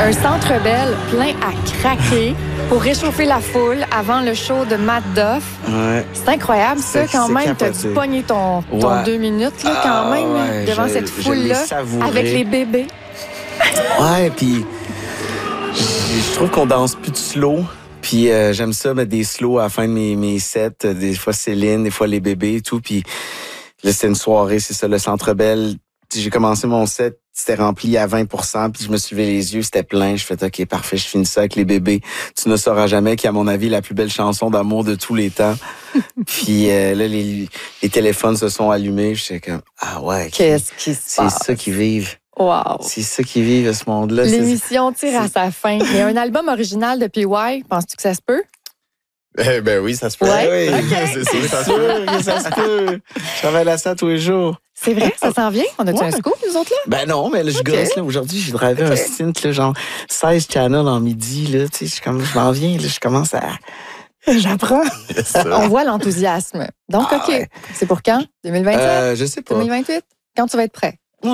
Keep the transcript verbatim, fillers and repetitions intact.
Un Centre Bell plein à craquer pour réchauffer la foule avant le show de Matt Duff. Ouais. C'est incroyable, ça, C'est- quand c'est même. T'as capoté. dû pogner ton, ton Ouais. deux minutes, là, quand Ah, même, là, ouais, devant je- cette je l'ai foule-là, savouré. avec les bébés. Ouais, puis je je trouve qu'on danse plus de slow. Puis euh, j'aime ça mettre des slows à la fin de mes, mes sets. Des fois Céline, des fois les bébés et tout. Puis là, c'était une soirée, c'est ça, le Centre Bell. J'ai commencé mon set, c'était rempli à vingt pour cent, puis je me suis levé les yeux, c'était plein. Je fais OK, parfait, je finis ça avec les bébés. Tu ne sauras jamais, qui, à mon avis, est la plus belle chanson d'amour de tous les temps. Puis euh, là, les, les téléphones se sont allumés. Je suis comme, ah ouais, qui- Qu'est-ce qui se c'est passe? ça qu'ils vivent. Wow. C'est ça qu'ils vivent à ce monde-là. C'est- L'émission tire à sa fin. Il y a un album original de P Y. Penses-tu que ça se peut? Eh ben oui, ça se peut. Ouais. Oui, C'est sûr, ça c'est se peut. sûr que ça se peut. Je travaille à ça tous les jours. C'est vrai, ça s'en vient? On a-tu Ouais. un scoop, nous autres, là? Ben non, mais là, je Ok. gosse, là. Aujourd'hui, j'ai drivé un stint, là, genre seize channels en midi, là. Tu sais, je suis comme, je m'en viens, là, je commence à... J'apprends. Yes, sir. On voit l'enthousiasme. Donc, Ah OK. ouais. C'est pour quand? deux mille vingt-sept? Euh, je sais pas. deux mille vingt-huit? Quand tu vas être prêt?